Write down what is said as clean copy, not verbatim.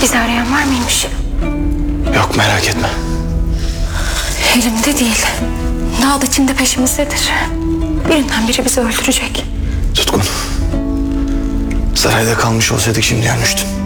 Bizi arayan var mıymış? Yok, merak etme. Elimde değil. Dağ da Çin'de peşimizdedir. Birinden biri bizi öldürecek. Tutkun. Sarayda kalmış olsaydık şimdi yanmıştın.